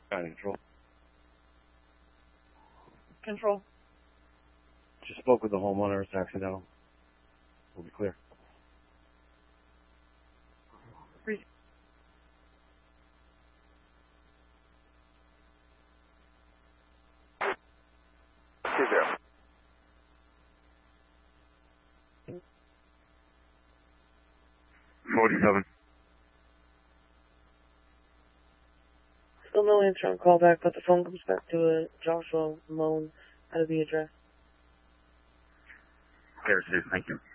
Control. Control. Just spoke with the homeowner. It's accidental. We'll be clear. Still no answer on callback, but the phone comes back to a Joshua Moan out of the address. Okay, thank you.